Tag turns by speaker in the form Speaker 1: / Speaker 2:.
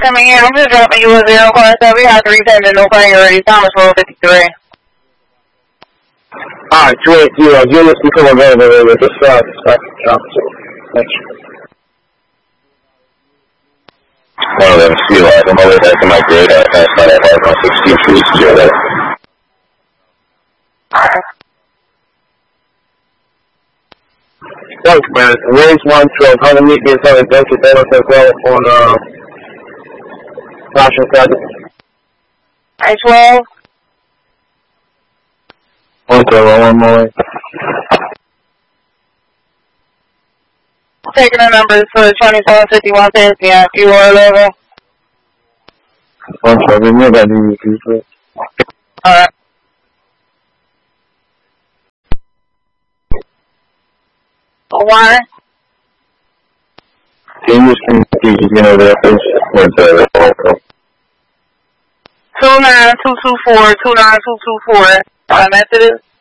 Speaker 1: coming in. I'm just dropping you a 0 car. So we have 310 no priority. Thomas Road 53.
Speaker 2: Alright, 280. Units become available with this drop. Thank you.
Speaker 3: One of them sea lights. I'm on my way back to my grid. I passed by that light on 16 Street. Secure that.
Speaker 2: Thanks, man. Range 112. How to meet me inside the Dunkin' Donuts as well on National Traffic.
Speaker 1: I-12.
Speaker 2: 112, one more.
Speaker 1: Taking the numbers for 2751 Pantheon. If you are level.
Speaker 2: 112, we know that you use it.
Speaker 1: Alright. Why?
Speaker 2: Can you just get over there, please?
Speaker 1: 29224, 29224. Methodist.